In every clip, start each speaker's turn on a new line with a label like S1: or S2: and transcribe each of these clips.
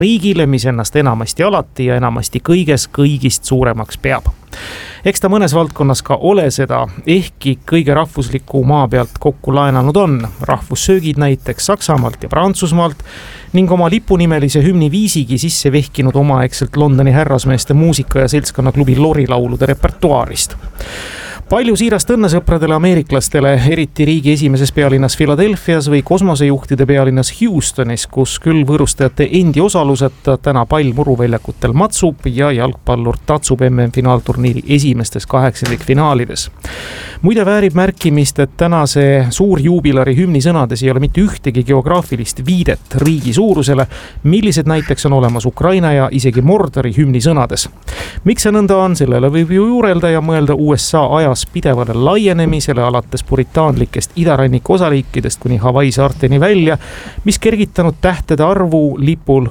S1: riigile, mis ennast enamasti alati ja enamasti kõigist suuremaks peab. Eks ta mõnes valdkonnas ka ole seda, ehkki kõige rahvusliku maa pealt kokku laenanud on rahvussöögid näiteks Saksamaalt ja Prantsusmaalt ning oma lipunimelise hümni viisigi sisse vehkinud omaaegselt Londoni härrasmeeste muusika- ja seltskonnaklubi Lori laulude repertuaarist. Palju siirast õnnesõpradele ameeriklastele, eriti riigi esimeses pealinnas Philadelphias või kosmosejuhtide pealinnas Houstonis, kus küll võõrustajate endi osaluseta täna pall muruväljakutel matsub ja jalgpallur tatsub MM-finaalturniiri esimestes 8-finaalides. Muide väärib märkimist, et tänase suurjuubilari hümni sõnades ei ole mitte ühtegi geograafilist viidet riigi suurusele, millised näiteks on olemas Ukraina ja isegi Mordori hümni sõnades. Miks see nõnda on, sellele võib ju juurelda ja mõelda USA ajas pidevale laienemisele alates puritaanlikest idaranniku osariikidest kuni Hawaii saarteni välja, mis kergitanud tähtede arvu lipul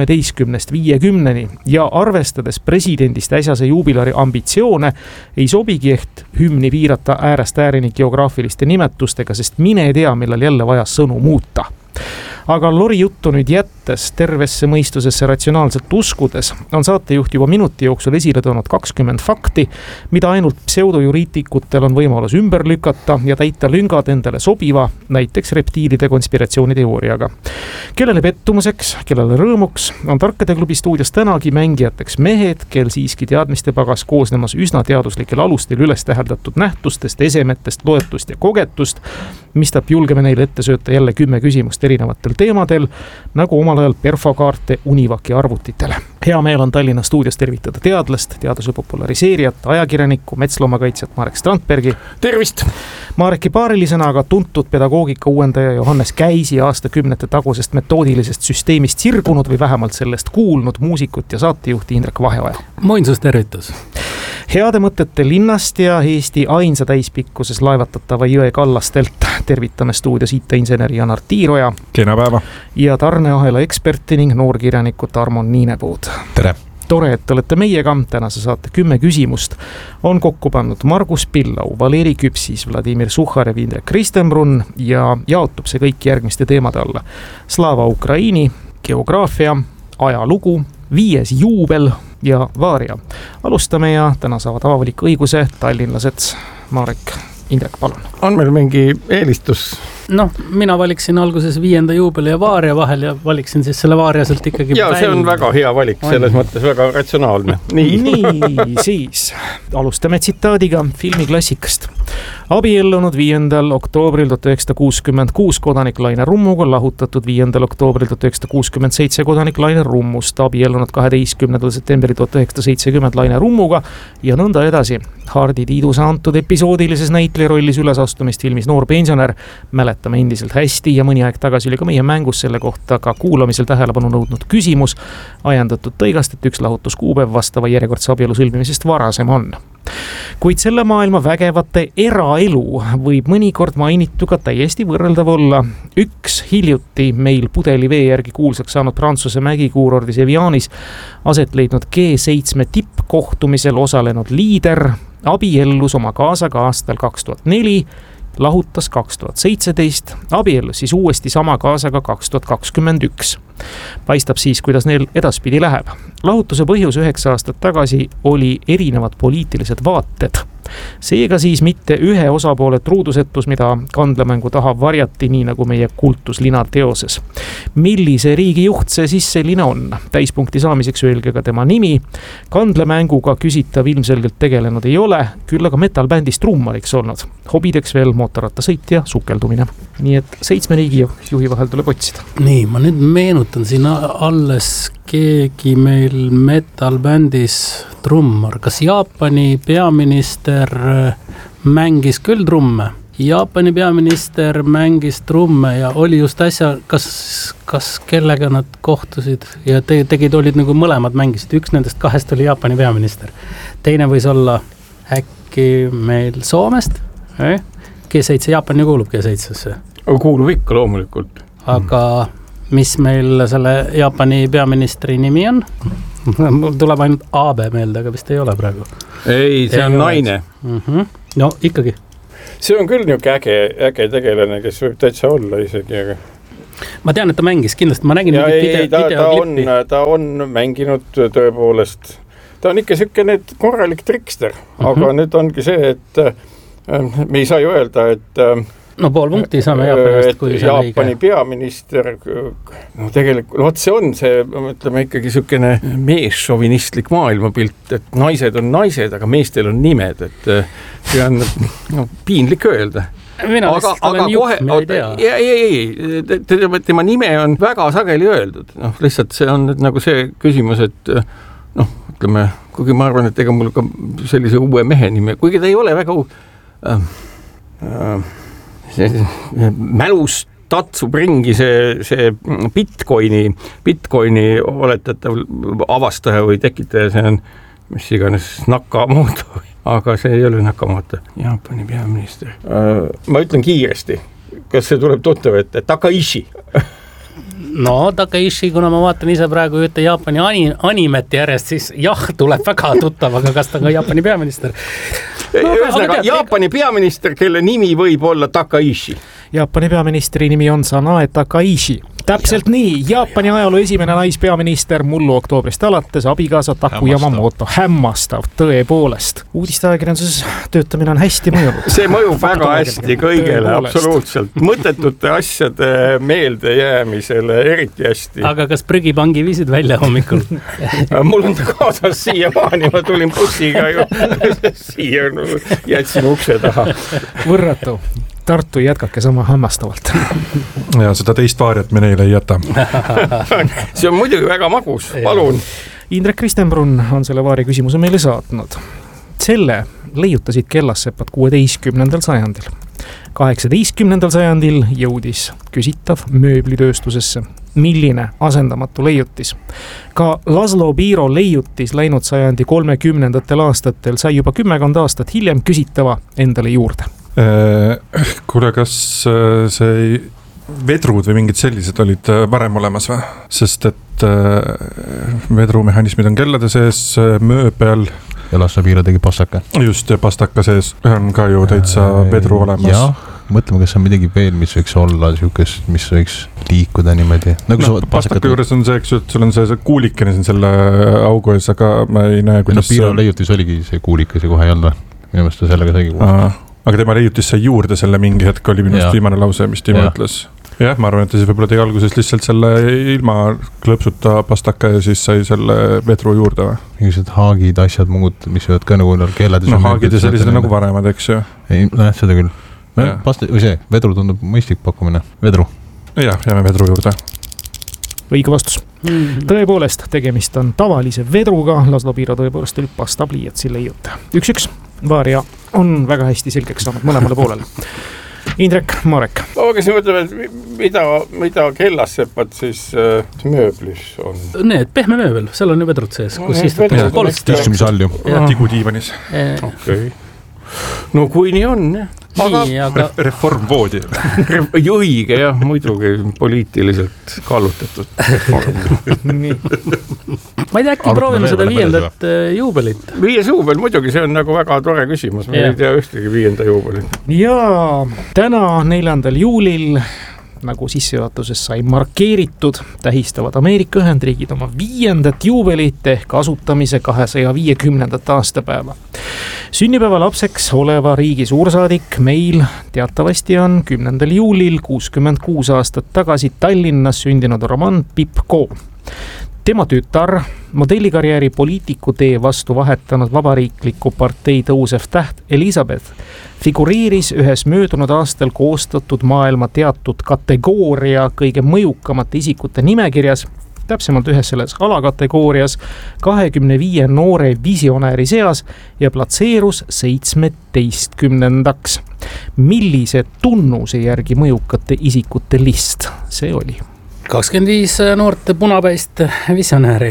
S1: 13-50 ja arvestades presidendist äsjase juubilari ambitsioone, ei sobigi ehk hümni piirata äärest äärini geograafiliste nimetustega, sest mine tea, millal jälle vaja sõnu muuta. Aga Lori juttu nüüd jättes, tervesse mõistusesse ratsionaalselt uskudes, on saatejuht juba minuti jooksul esile toonud 20 fakti, mida ainult pseudojuriitikutel on võimalus ümber lükata ja täita lüngad endale sobiva, näiteks reptiilide konspiratsiooniteooriaga. Kellele pettumuseks, kellele rõõmuks, on Tarkade klubi stuudios tänagi mängijateks mehed, kel siiski teadmiste pagas koosnemas üsna teaduslikel alustel üles täheldatud nähtustest, esemetest, loetust ja kogetust, mistap julgeme neile ette sööta jälle 10 küsimust erinevatel teemadel, nagu omal ajal perfokaarte Univaki arvutitele. Hea meel on Tallinna stuudios tervitada teadlast, teaduse populariseerijat, ajakirjanikku, metsloomakaitsjat Marek Strandbergi.
S2: Tervist!
S1: Mareki paarilisena aga tuntud pedagoogika uuendaja Johannes Käisi aastakümnete tagusest metoodilisest süsteemist sirgunud või vähemalt sellest kuulnud muusikut ja saatejuhti Indrek Vaheoja.
S3: Moinsus tervitus!
S1: Heade mõtete linnast ja Eesti ainsa täispikkuses laevatatava jõe kallastelt tervitame stuudios IT-inseneri Janar Tiiroja.
S2: Kena päeva!
S1: Ja tarneahela eksperti ning noorkirjaniku Tarmo Niinepuud.
S2: Tere!
S1: Tore, et olete meiega. Tänase saate 10 küsimust on kokku pannud Margus Pillau, Valeri Küpsis, Vladimir Suhharev, Indrek Kristenbrunn ja jaotub see kõik järgmiste teemade alla. Slava Ukraini, geograafia, ajalugu, 5. juubel ja vaaria. Alustame ja täna saavad avaliku õiguse tallinlased. Marek, Indrek, palun.
S2: On meil mingi eelistus?
S3: No, mina valiksin alguses 5. juubeli ja vaaria vahel ja valiksin siis selle vaariaselt ikkagi
S2: ja see on väga hea valik, selles mõttes väga ratsionaalne.
S1: Nii, siis alustame tsitaadiga filmiklassikast. Abiellunud 5. oktoobril 1966 kodanik Laine Rummuga, lahutatud 5. oktoobril 1967 kodanik Laine Rummust, abiellunud 12. septembril 1970 Laine Rummuga ja nõnda edasi. Hardi Tiiduse antud episoodilises näitleja rollis ülesastumist filmis Noor pensionär mäletame endiselt hästi ja mõni aeg tagasi oli ka meie mängus selle kohta ka kuulamisel tähelepanu nõudnud küsimus, ajendatud tõigast, et üks lahutuskuupäev vastava järjekordse abielu sõlmimisest varasem on. Kuid selle maailma vägevate eraelu võib mõnikord mainitu ka täiesti võrreldav olla. Üks hiljuti meil Pudelivee järgi kuulsaks saanud Prantsuse mägikuurordis Evianis aset leidnud G7 tippkohtumisel osalenud liider abiellus oma kaasaga aastal 2004, lahutas 2017, abiellus siis uuesti sama kaasaga 2021. Paistab siis, kuidas neil edaspidi läheb. Lahutuse põhjus 9 aastat tagasi oli erinevad poliitilised vaated. Seega siis mitte ühe osapoole truudusetus, mida kandlemängu taha varjati, nii nagu meie kultuslina teoses. Millise riigi juht see siis selline on? Täispunkti saamiseks öelge ka tema nimi. Kandlemänguga küsitav ilmselgelt tegelenud ei ole, küll aga metalbändis trummariks olnud. Hobideks veel mootorrattasõit ja sukeldumine. Nii et 7 riigi juhi vahel tuleb otsida.
S3: Nii, ma nüüd meenutan siin alles keegi meil metalbändis trummar. Kas Jaapani peaminister mängis küll trumme? Jaapani peaminister mängis trumme ja oli just äsja, kas kellega nad kohtusid ja olid nagu mõlemad mängisid. Üks nendest 2 oli Jaapani peaminister. Teine võis olla äkki meil Soomest. G7, Jaapani kuulub G7-sse.
S2: Kuulub ikka loomulikult.
S3: Aga mis meil selle Jaapani peaministri nimi on? Mul tuleb ainult Abe meelde, aga vist ei ole praegu.
S2: Ei, see on naine.
S3: No ikkagi.
S2: See on küll niuke äge tegelane, kes võib täitsa olla isegi, aga
S3: ma tean, et ta mängis, kindlasti ma nägin videoklippi.
S2: Ta on mänginud tõepoolest. Ta on ikka selline korralik trikster, aga nüüd ongi see, et me ei saa ju öelda, et
S3: no pool punkti saame Jaapanist, kui see on õige.
S2: Jaapani peaminister, no tegelikult, see on see, ütleme ikkagi selline meesšovinistlik maailmapilt, et naised on naised, aga meestel on nimed, et see on piinlik öelda.
S3: Mina vist olen jupp, ma ei tea.
S2: Ei, tema nime on väga sageli öeldud. Lihtsalt see on nagu see küsimus, et ütleme, kuigi ma arvan, et ega mul ka sellise uue mehe nime, kuigi ta ei ole väga mälust tatsub ringi see Bitcoini oletatav avastaja või tekitaja, see on mis iganes Nakamoto, aga see ei ole Nakamoto, Jaapani peaminister. Ma ütlen kiiresti, kas see tuleb tuttav ette, Takaishi.
S3: No Takaishi, kuna ma vaatan ise praegu ühte Jaapani animet järjest, siis jah, tuleb väga tuttav, aga kas ta ka Jaapani peaminister?
S2: Ühesõnaga, Jaapani peaminister, kelle nimi võib olla Takaishi.
S1: Jaapani peaministri nimi on Sanae Takaishi. Täpselt nii, Jaapani ajaloo esimene naispeaminister mullu oktoobrist alates, abikaasa Taku Yamamoto. Hämmastav, tõepoolest. Uudisteajakirjanduses töötamine on hästi mõjunud.
S2: See mõjub väga hästi kõigele, absoluutselt. Mõttetute asjade meelde jäämisele eriti hästi.
S3: Aga kas prügipangi viisid välja hommikul?
S2: Mul on ta kaasas siiamaani, ma tulin bussiga ju siia, jätsin ukse taha.
S1: Võrratu. Tartu jätkake sama hämmastavalt.
S4: Ja seda teist vaariat me neile ei jäta.
S2: See on muidugi väga magus, palun.
S1: Indrek Kristenbrunn on selle vaari küsimuse meile saatnud. Selle leiutasid kellassepad 16. sajandil. 18. sajandil jõudis küsitav mööblitööstusesse. Milline asendamatu leiutis? Ka Laszlo Biro leiutis läinud sajandi 30. aastatel sai juba 10 aastat hiljem küsitava endale juurde.
S4: Kuule, kas see vedrud või mingid sellised olid varem olemas või? Sest et vedrumehhanismid on kellade sees, mööbel.
S5: Ja Laszlo Biro tegi pastaka.
S4: Just, ja pastaka sees on ka ju täitsa vedru olemas.
S5: Jah, mõtleme, kas on midagi veel, mis võiks olla, mis võiks liikuda niimoodi.
S4: Pastaka juures on see, eks ju, et sul on see kuulikene siin selle augu ees, aga ma ei näe, kuidas
S5: Biro leiutis oligi see kuulikas ja kohe ei olnud. Minu meelest ta sellega saigi kuulda.
S4: Aga tema leiutis sai juurde selle mingi hetk, oli minust viimane lause, mis Timo ütles. Jah, ma arvan, et ta siis võib-olla tegi alguses lihtsalt selle ilma klõpsuta pastaka ja siis sai selle vedru juurde või?
S5: Mingised haagid, asjad, muud, mis võivad ka nagu keelades.
S4: No haagid ja sellised nagu varemad, eks ju?
S5: Ei, seda küll. Vedru tundub mõistlik pakkumine. Vedru.
S4: Jah, jääme vedru juurde.
S1: Õige vastus. Tõepoolest, tegemist on tavalise vedruga. Laszlo Biro tõepoolest oli pastapliiatsi leiute. 1-1. Vaaria on väga hästi selgeks saanud mõlemale poolele. Indrek, Marek.
S2: Ma käisin mõtlema, et mida kellassepad siis mööblis on?
S3: Need pehme mööbel, seal on ju vedrud sees, kus istutakse polst.
S5: Istumise all ju.
S4: Tigudiivanis.
S2: Okei. No kui nii on,
S3: aga
S4: reformvoodi.
S2: Õige, jah, muidugi poliitiliselt kallutatud.
S3: Ma ei tea, äkki proovime seda 5. juubelit.
S2: 5. juubel, muidugi, see on nagu väga tore küsimus. Me ei tea ühtegi 5. juubelit.
S1: Ja täna 4. juulil, nagu sissejuhatuses sai markeeritud, tähistavad Ameerika Ühendriigid oma 5. juubelit ehk asutamise 250. aastapäeva. Sünnipäeva lapseks oleva riigi suursaadik meil teatavasti on 10. juulil 66 aastat tagasi Tallinnas sündinud Roman Pipko. Tema tütar, modellikarjääri poliitiku tee vastu vahetanud vabariikliku partei tõusev täht Elizabeth figureeris ühes möödunud aastal koostatud maailma teatud kategooria kõige mõjukamate isikute nimekirjas, täpsemalt ühes selles alakategoorias 25 noore visionääri seas ja platseerus 17. Millise tunnuse järgi mõjukate isikute list see oli?
S3: 25 noort punapäist visionääri.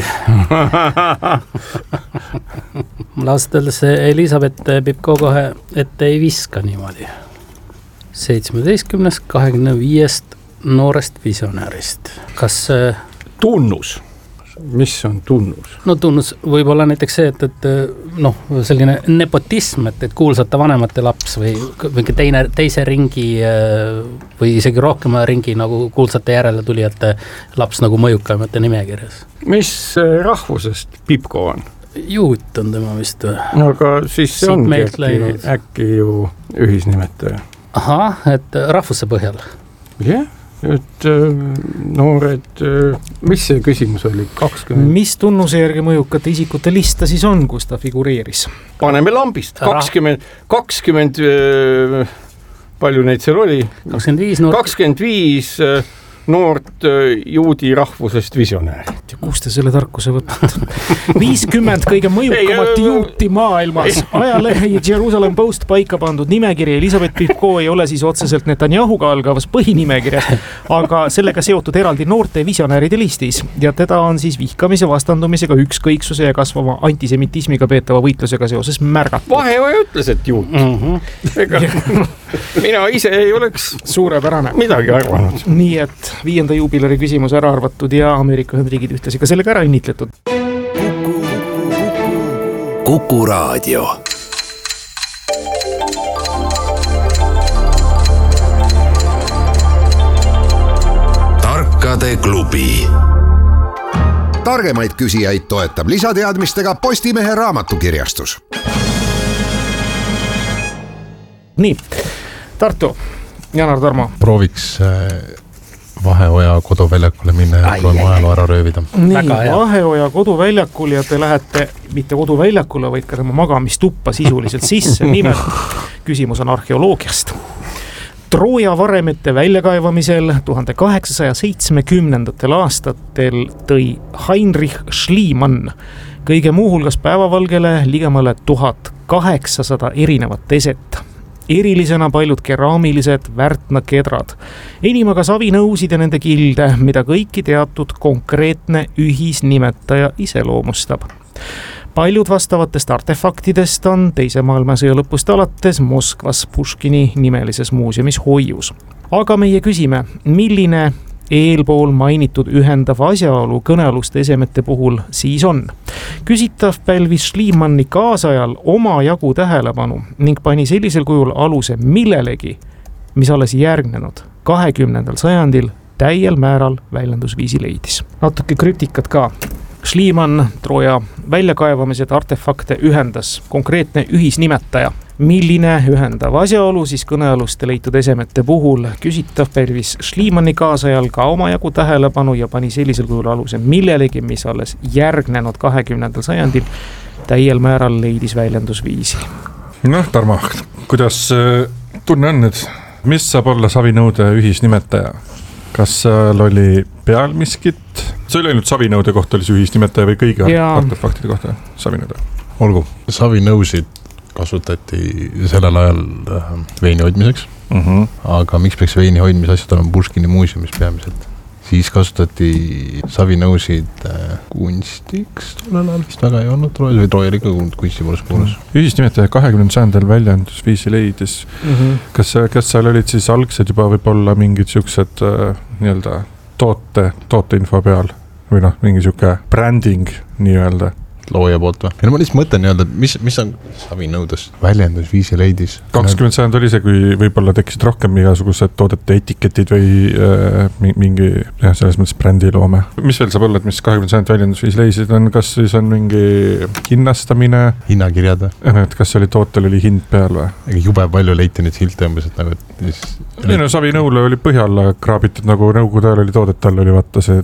S3: Lasteldes Elizabeth Pipko kohe ette ei viska niimoodi. 17. 25 noorest visionäärist. Kas
S2: tunnus? mis on tunnus?
S3: No tunnus võib olla näiteks see, et noh, selline nepotism, et kuulsate vanemate laps või teise ringi või isegi rohkema ringi nagu kuulsate järele tulijate laps nagu mõjukamate nimekirjas.
S2: Mis rahvusest Pipko on?
S3: Juut on tema vist või?
S2: No aga siis see ongi äkki ju ühisnimetaja.
S3: Ahah, et rahvuse põhjal.
S2: Jah, et noored, mis see küsimus oli? 20?
S1: Mis tunnuse järgi mõjukate isikute lista siis on, kus ta figureeris?
S2: Paneme lambist, 20, palju neid seal oli?
S3: 25 noort.
S2: 25 noort juudi rahvusest visionäärit.
S1: Kus te selle tarkuse võtate? 50 kõige mõjukamat juuti maailmas. Ajalehe Jerusalem Post paika pandud nimekiri. Elisabeth Pipko ei ole siis otseselt Netanyahuga algavas põhinimekirjas, aga sellega seotud eraldi noorte visionääride listis. Ja teda on siis vihkamise, vastandumisega, ükskõiksuse ja kasvava antisemitismiga peetava võitlusega seoses märgatud.
S2: Vaheoja ütles, et juut. Ega mina ise ei oleks
S1: suurepärane
S2: midagi arvanud.
S1: Nii et 5. juubilari küsimus ära arvatud ja Ameerika Ühendriigid ühtlasi ka sellega ära õnnitletud.
S6: Kuku Raadio. Tarkade klubi.
S7: Targemaid küsijaid toetab lisateadmistega Postimehe raamatukirjastus.
S1: Nii, Tartu, Janar Tarmo.
S5: Prooviks Vaheoja koduväljakule minna ja proovime ajaloo ära röövida.
S1: Nii, Vaheoja koduväljakul ja te lähete mitte koduväljakule, vaid ka tema magamistuppa sisuliselt sisse. Nimelt küsimus on arheoloogiast. Trooja varemete väljakaevamisel 1870. aastatel tõi Heinrich Schliemann kõige muuhulgas päevavalgele ligemale 1800 erinevat eset. Erilisena paljud keraamilised väärtnakedrad. Enim aga savinõusid ja nende kilde, mida kõiki teatud konkreetne ühisnimetaja iseloomustab. Paljud vastavatest artefaktidest on teise maailmasõja lõpust alates Moskvas Puškini nimelises muuseumis hoius. Aga meie küsime, milline eelpool mainitud ühendav asjaolu kõnealuste esemete puhul siis on. Küsitav pälvis Schliemanni kaasajal oma jagu tähelepanu ning pani sellisel kujul aluse millelegi, mis alles järgnenud 20. sajandil täiel määral väljendusviisi leidis. Natuke krüptikat ka. Schliemann Trooja väljakaevamised artefakte ühendas konkreetne ühisnimetaja. Milline ühendav asjaolu siis kõnealuste leitud esemete puhul küsitav pälvis Schliemanni kaasajal ka omajagu tähelepanu ja pani sellisel kujul aluse millelegi, mis alles järgnenud 20. sajandil täiel määral leidis väljendusviisi.
S4: Noh, Tarmo, kuidas tunne on nüüd? Mis saab olla savinõude ühisnimetaja? Kas seal oli peal miskit? See oli ainult savinõude kohta oli see ühisnimetaja või kõigi artefaktide kohta savinõude? Olgu. Savinõusid kasutati sellel ajal veini hoidmiseks, aga miks peaks veini hoidmise asjad olema Puškini muuseumis peamiselt? Siis kasutati savinõusid kunstiks, tollel ajal vist väga ei olnud Troojas või Trooja ikka kunstipoolest kuulus. Ühisnimetaja 20. sajandil väljendusviisi leidis. Kas seal olid siis algsed juba võib-olla mingid siuksed nii-öelda tooteinfo peal või noh, mingi siuke branding nii-öelda? Looja poolt või? Ja no ma lihtsalt mõtlen nii-öelda, mis on savinõudest väljendusviisi leidis? 20 sajand oli see, kui võib-olla tekkisid rohkem igasugused toodete etiketid või mingi selles mõttes brändiloome. Mis veel saab olla, et mis 20 sajand väljendusviisi leisid on, kas siis on mingi hinnastamine? Hinnakirjad või? Et kas oli tootel oli hind peal või? Ega jube palju leiti neid silte umbes, et nagu ei no savinõule oli põhjalla kraabitud, nagu nõukogude ajal oli toodet all oli vaata see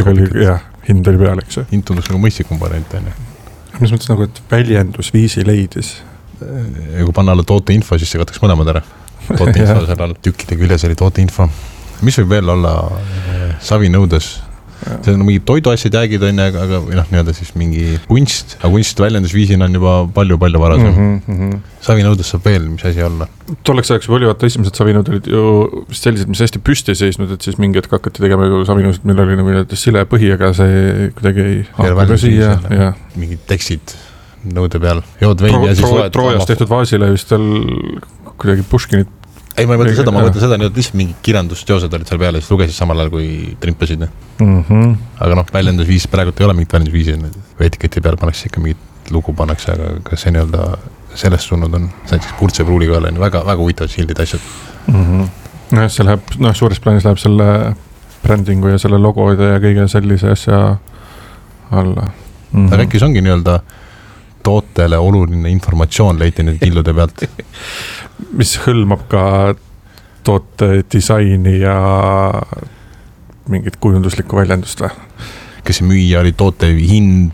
S4: hind oli peal, eks? Hind tundus nagu mõistlikum variant, on ju. Mis mõttes nagu, et väljendusviisi leidis? Ja kui panna alla tooteinfo, siis see kataks mõlemad ära. Tooteinfo seal all tükkide küljes oli tooteinfo. Mis võib veel olla savinõudes? See on mingi toiduasjad jäägid on, aga nii-öelda siis mingi kunst, aga kunst väljendusviisina on juba palju varasem. Savinõudes saab veel, mis asi olla? Tolleks ajaks oli vaata esimesed savinõud olid ju sellised, mis hästi püsti seisnud, et siis mingi hetk hakati tegema savinõusid, mille oli nagu sile põhi, aga see kuidagi ei hakkega siia. Mingid tekstid nõude peal. Jood veini ja siis loed. Troojast tehtud vaasile vist tal kuidagi Puškinit
S5: ei, ma ei mõtle seda, ma mõtlen seda, et lihtsalt mingi kirjandusteosed olid seal peale, siis lugesid samal ajal, kui trimpasid. Aga väljendusviis praegu ei ole mingit väljendusviisi, või etiketi peal pannakse ikka mingit lugu pannakse, aga kas see nii-öelda sellest suunud on, näiteks Purtse pruuliga ole väga, väga huvitavad sildid asjad.
S4: See läheb, suures plaanis läheb selle brändingu ja selle logode ja kõige sellise asja alla.
S5: Aga äkki see ongi nii-öelda tootele oluline informatsioon leiti nüüd killude pealt.
S4: Mis hõlmab ka toote disaini ja mingit kujunduslikku väljendust või?
S5: Kas see müüja oli toote hind,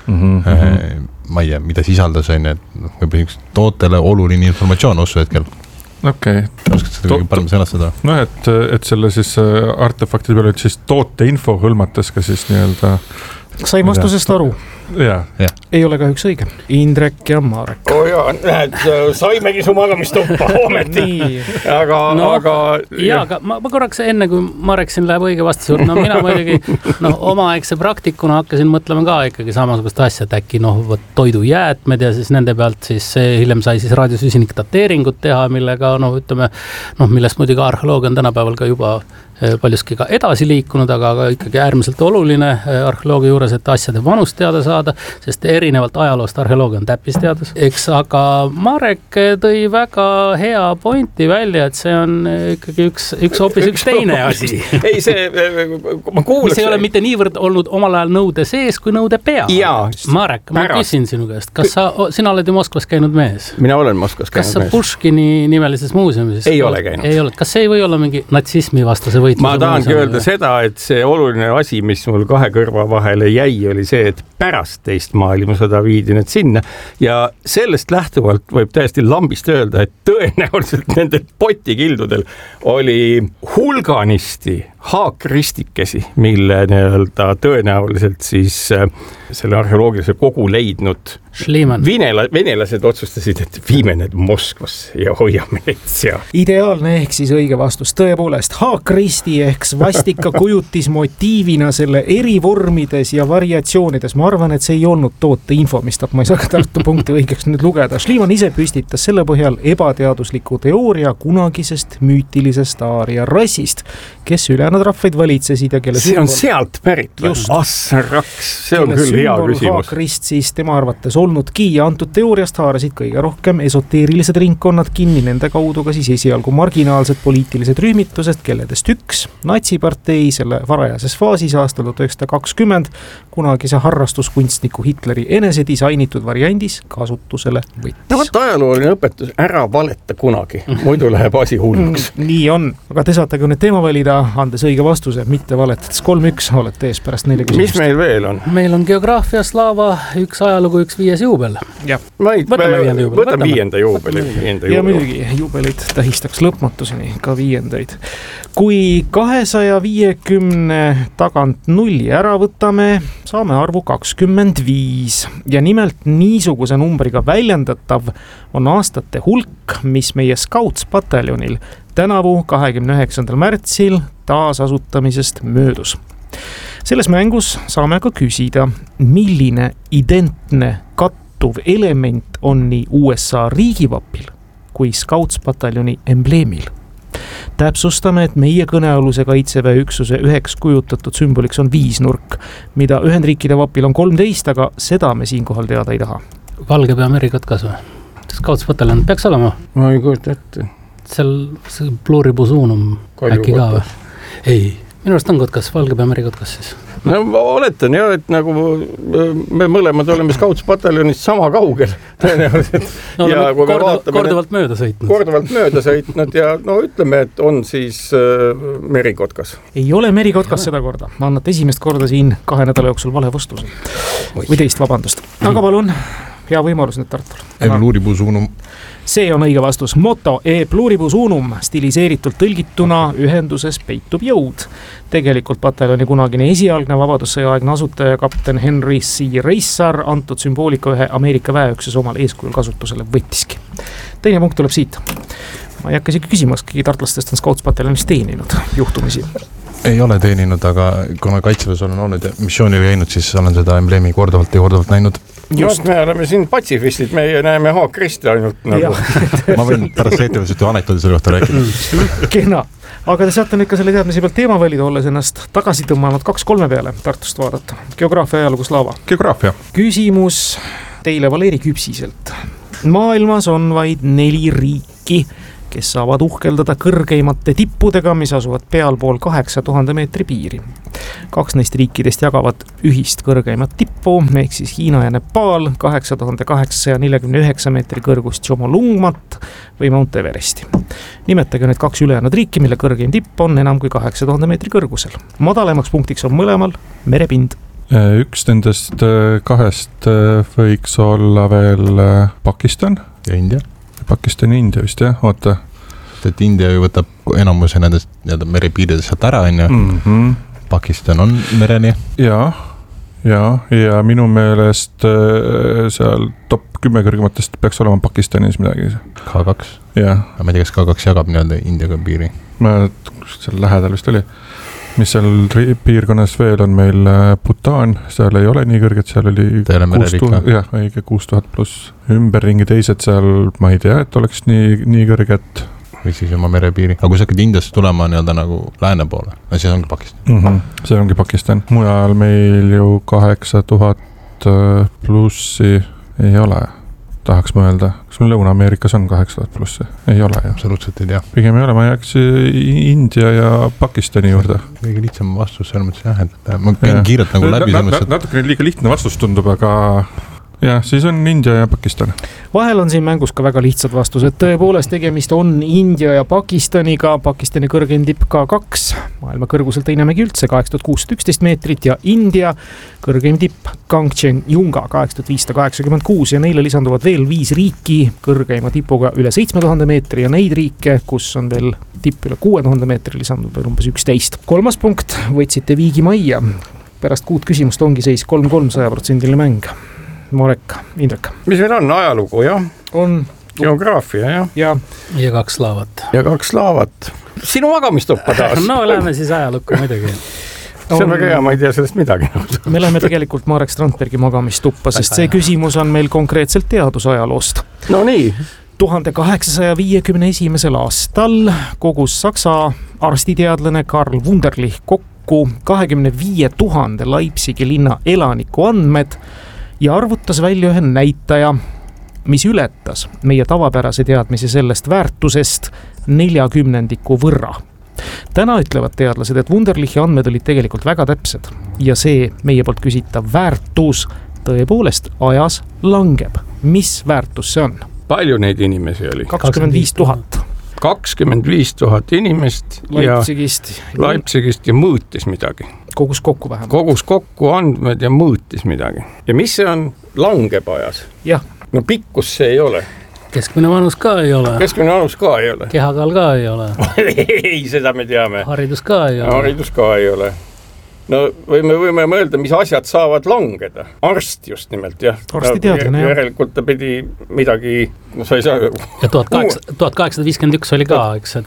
S5: ma ei tea, mida sisaldas, on, et võib-olla üks tootele oluline informatsioon osu hetkel.
S4: Okei.
S5: Oskad seda kõige parem sõnastada?
S4: No, et selle siis artefaktide peale, et siis toote info hõlmates ka siis nii-öelda...
S1: Sain vastusest aru.
S4: Ja.
S1: Ei ole kahjuks õige. Indrek ja Marek.
S2: Näed, saimegi su magamistuppa ometi. Aga
S3: ma korraks enne, kui Marek siin läheb õige vastuse juurde, mina muidugi omaaegse praktikuna hakkasin mõtlema ka ikkagi samasugust asja, et äkki toidujäätmed ja siis nende pealt siis hiljem sai siis raadiosüsinik dateeringut teha, millega millest muidugi arheoloogia on tänapäeval ka juba paljuski ka edasi liikunud, aga ikkagi äärmiselt oluline arheoloogia juures, et asjade vanust teada saada, sest erinevalt ajaloost arheoloogia on täppisteadus. Eks, aga Marek tõi väga hea pointi välja, et see on ikkagi üks teine asi.
S2: Ei, ma kuulaks...
S3: Mis ei ole mitte niivõrd olnud omal ajal nõude sees, kui nõude pea. Marek, ma küsin sinu käest, kas sina oled ju Moskvas käinud mees?
S2: Mina olen Moskvas käinud mees.
S3: Kas sa Puškini nimelises muuseumis?
S2: Ei ole käinud.
S3: Kas see ei või olla mingi natsismi vastase võitluse?
S2: Ma tahangi öelda seda, et see oluline asi, mis mul kahe kõrva vahele jäi, oli see, et pärast teist maailmasõda viidi need sinna ja sellest lähtuvalt võib täiesti lambist öelda, et tõenäoliselt nendel potikildudel oli hulganisti haakristikesi, mille tõenäoliselt siis selle arheoloogilise kogu leidnud venelased otsustasid, et viime need Moskvasse ja hoiame neid seal.
S1: Ideaalne ehk siis õige vastus. Tõepoolest, haakristi ehk svastika kujutis motiivina selle eri vormides ja variatsioonides. Ma arvan, et see ei olnud toote info, mis ma ei saa ka Tartu punkti õigeks nüüd lugeda. Schliemann ise püstitas selle põhjal ebateadusliku teooria kunagisest müütilisest aaria rassist, kes ülejäänud rahvaid valitsesid ja kelle
S2: see on sealt pärit. Assaraks, see on küll hea küsimus.
S1: Haakrist siis tema arvates olnudki ja antud teooriast haarasid kõige rohkem esoteerilised ringkonnad kinni, nende kaudu ka siis esialgu marginaalsed poliitilised rühmitused, kelledest üks, natsipartei selle varajases faasis aastal 1920 kunagise harrastuskunstniku Hitleri enese disainitud variandis kasutusele võttis.
S2: No võtta ajalooline õpetus, ära valeta kunagi, muidu läheb asi hulluks.
S1: Nii on, aga te saate ka nüüd teema valida, andes õige vastuse, mitte valetades 3-1 olete ees pärast 4 küsimust.
S2: Mis meil veel on?
S3: Meil on geograafia, slaava, üks ajalugu, üks 5 juubel.
S2: Võtame 5. juubeli.
S1: Ja muidugi juubelid tähistaks lõpmatuseni, ka 5. Kui 250 tagant 0 ära võtame, saame arvu 25 ja nimelt niisuguse numbriga väljendatav on aastate hulk, mis meie Scouts-pataljonil tänavu 29. märtsil taasasutamisest möödus. Selles mängus saame ka küsida, milline identne kattuv element on nii USA riigivapil kui Scouts-pataljoni embleemil. Täpsustame, et meie kõnealuse kaitseväe üksuse üheks kujutatud sümboliks on 5-nurk, mida Ühendriikide vapil on 13, aga seda me siinkohal teada ei taha.
S3: Valgepea merikotkas või? Scouts-pataljon peaks olema?
S2: Ma ei kujuta ette.
S3: Seal pluribus unum äkki ka või? Ei, minu arust on kotkas, Valgepea merikotkas siis.
S2: No ma oletan jah, et nagu me mõlemad oleme Scouts-pataljonist sama kaugel tõenäoliselt.
S3: No oleme korduvalt mööda sõitnud.
S2: Ja ütleme, et on siis merikotkas.
S1: Ei ole merikotkas seda korda. Annate esimest korda siin 2 nädala jooksul vale vastuse. Või teist, vabandust. Aga palun, hea võimalus nüüd Tartul.
S5: Pluribus unum.
S1: See on õige vastus. Motto e pluribus unum, stiliseeritult tõlgituna ühenduses peitub jõud. Tegelikult pataljoni kunagine esialgne vabadussõjaaegne asutaja kapten Henry C. Reissar antud sümboolika ühe Ameerika väeükses omal eeskujul kasutusele võttiski. Teine punkt tuleb siit. Ma ei hakka isegi küsimaski, tartlastest on Scouts-pataljonist teeninud juhtumisi.
S5: Ei ole teeninud, aga kuna kaitseväes olen olnud ja missioonil käinud, siis olen seda embleemi korduvalt näinud.
S1: Just.
S2: Me oleme siin patsifistid, meie näeme haakriste ainult nagu.
S5: Ma võin pärast ettevõtset anekdoodi selle kohta rääkida.
S1: Kena, aga te saate nüüd ka selle teadmise pealt teema valida, olles ennast tagasi tõmmanud 2-3 peale Tartust vaadata. Geograafia ajalugu Slava.
S4: Geograafia.
S1: Küsimus teile Valeri Küpsiselt. Maailmas on vaid 4 riiki, kes saavad uhkeldada kõrgeimate tippudega, mis asuvad pealpool 8000 meetri piiri. 2 neist riikidest jagavad ühist kõrgeimat tippu, ehk siis Hiina ja Nepal, 8849 meetri kõrgust Tšomolungmat või Mount Everesti. Nimetage need 2 ülejäänud riiki, mille kõrgeim tipp on enam kui 8000 meetri kõrgusel. Madalemaks punktiks on mõlemal merepind.
S4: Üks nendest 2 võiks olla veel Pakistan.
S5: Ja India.
S4: Pakistan ja India vist, jah, oota.
S5: Et India ju võtab enamuse nendest merepiiridest sealt ära, on ju. Pakistan on mereni. Ja minu meelest seal top 10 kõrgematest peaks olema Pakistanis midagi. K2.
S4: Ja.
S5: Ma ei tea, kas K2 jagab Indiaga piiri.
S4: Seal lähedal vist oli. Mis seal piirkonnas veel on meil Bhutan, seal ei ole nii kõrged, seal oli 6000 pluss. Ümberringi teised seal, ma ei tea, et oleks nii kõrged.
S5: Või siis oma merepiiri. Aga kui sa hakkad Indiasse tulema nagu lääne poole, siis ongi Pakistan.
S4: See ongi Pakistan. Mujal meil ju 8000 plussi ei ole. Tahaks mõelda, kas meil Lõuna-Ameerikas on 8000 plussi? Ei ole ju.
S5: Absoluutselt ei tea.
S4: Pigem ei ole, ma jääks India ja Pakistani juurde.
S5: Kõige lihtsam vastus, selles mõttes jah, et ma käin kiirelt nagu läbi.
S4: Natuke liiga lihtne vastus tundub, aga jah, siis on India ja Pakistan.
S1: Vahel on siin mängus ka väga lihtsad vastused. Tõepoolest tegemist on India ja Pakistaniga. Pakistani kõrgeim tipp K2, maailma kõrguselt Teinamägi üldse 8611 meetrit ja India kõrgeim tipp Kangchenjunga 8586 ja neile lisanduvad veel 5 riiki kõrgeima tipuga üle 7000 meetri ja neid riike, kus on veel tipp üle 6000 meetri, lisandub veel umbes 11. 3. punkt, võtsite Viigi majja. Pärast 6 küsimust ongi seis 3-3 100% mäng. Marek, Indrek.
S2: Mis meil on? Ajalugu, jah?
S1: On.
S2: Geograafia, jah?
S3: Ja 2 slaavat.
S2: Ja 2 slaavat. Sinu magamistuppa taas.
S3: No lähme siis ajalukku muidugi.
S2: See on väga hea, ma ei tea sellest midagi.
S1: Me läheme tegelikult Marek Strandbergi magamistuppa, sest see küsimus on meil konkreetselt teadusajaloost.
S2: No nii.
S1: 1851. aastal kogus Saksa arstiteadlane Karl Wunderlich kokku 25 000 Leipzigi linna elaniku andmed ja arvutas välja ühe näitaja, mis ületas meie tavapärase teadmise sellest väärtusest 40% võrra. Täna ütlevad teadlased, et Wunderlichi andmed olid tegelikult väga täpsed ja see meie poolt küsitav väärtus tõepoolest ajas langeb. Mis väärtus see on?
S2: Palju neid inimesi oli?
S1: 25 000.
S2: 25 000 inimest Leipzigist ja mõõtis midagi.
S1: Kogus kokku vähemalt.
S2: Kogus kokku andmed ja mõõtis midagi. Ja mis see on? Langeb ajas?
S1: Jah.
S2: No pikkus see ei ole.
S3: Keskmine vanus ka ei ole.
S2: Keskmine vanus ka ei ole.
S3: Kehakaal ka ei ole.
S2: Ei, seda me teame.
S3: Haridus ka ei ole.
S2: Haridus ka ei ole. No võime mõelda, mis asjad saavad langeda. Arst just nimelt, jah.
S1: Arsti teadlane, jah.
S2: Järelikult ta pidi midagi, no sa ei saa...
S3: Ja 1851 oli ka, eks?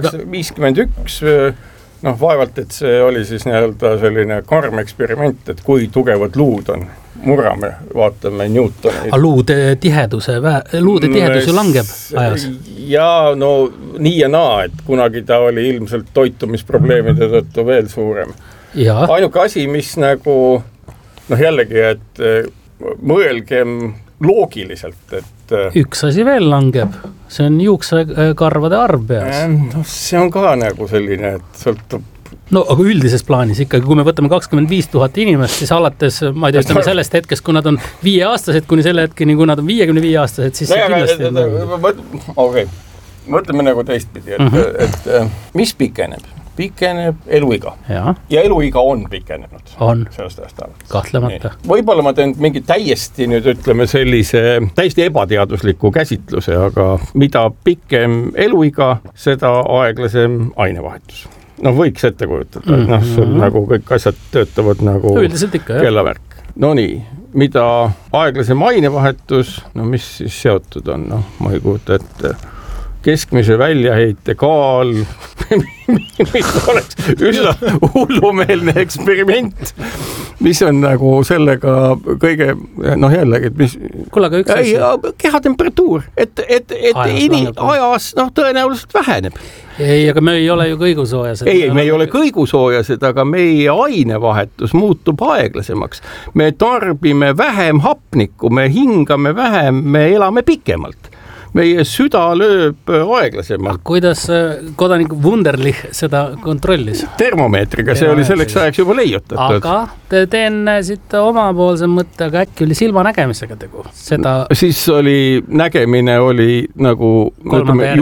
S2: 1851, noh, vaevalt, et see oli siis nii-öelda selline karm eksperiment, et kui tugevad luud on. Murame, vaatame Newtoni.
S3: Luude tihedus ju langeb ajas.
S2: Ja no nii ja naa, et kunagi ta oli ilmselt toitumisprobleemide tõttu veel suurem. Ja. Ainuke asi, mis nagu, noh jällegi, et mõelgem loogiliselt, et...
S3: Üks asi veel langeb, see on juuksekarvade arv peas.
S2: No, see on ka nagu selline, et sõltub...
S3: No, aga üldises plaanis ikkagi, kui me võtame 25 000 inimest, siis alates, ma ei tea, ütleme sellest hetkest, kui nad on 5-aastased, kuni selle hetkeni, kui nad on 55-aastased, siis see kindlasti...
S2: Okei, mõtleme nagu teistpidi, et mis pikeneb? Pikeneb eluiga. Ja eluiga on pikenenud.
S3: On, kahtlemata.
S2: Võib-olla ma teen mingi täiesti nüüd ütleme sellise täiesti ebateadusliku käsitluse, aga mida pikem eluiga, seda aeglasem ainevahetus. No võiks ette kujutada, et sul nagu kõik asjad töötavad nagu kellavärk. No nii, mida aeglasem ainevahetus, no mis siis seotud on, noh, ma ei kujuta ette. keskmise väljaheite kaal, mis oleks üsna hullumeelne eksperiment, mis on nagu sellega kõige, jällegi, et mis...
S3: Kuule, aga üks asi.
S2: Kehatemperatuur, et ajas tõenäoliselt väheneb.
S3: Ei, aga me ei ole ju kõigusoojased.
S2: Ei, me ei ole kõigusoojased, aga meie ainevahetus muutub aeglasemaks. Me tarbime vähem hapnikku, me hingame vähem, me elame pikemalt. Meie süda lööb aeglasemalt.
S3: Kuidas kodanik Wunderlich seda kontrollis?
S2: Termomeetriga, see oli selleks ajaks juba leiutatud.
S3: Aga teen siit omapoolse mõtte, aga äkki oli silmanägemisega tegu? Seda...
S2: Siis oli, nägemine oli nagu